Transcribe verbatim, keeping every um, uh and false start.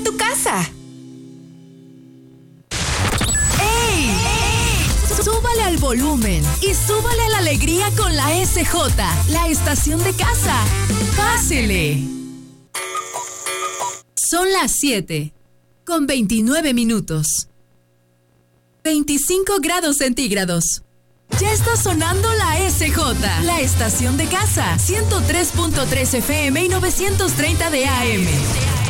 a tu casa. ¡Ey! Súbale al volumen y súbale a la alegría con la S J, la estación de casa. ¡Pásele! Son las siete, con veintinueve minutos. veinticinco grados centígrados. Ya está sonando la S J, la estación de casa. ciento tres punto tres F M y novecientos treinta de A M.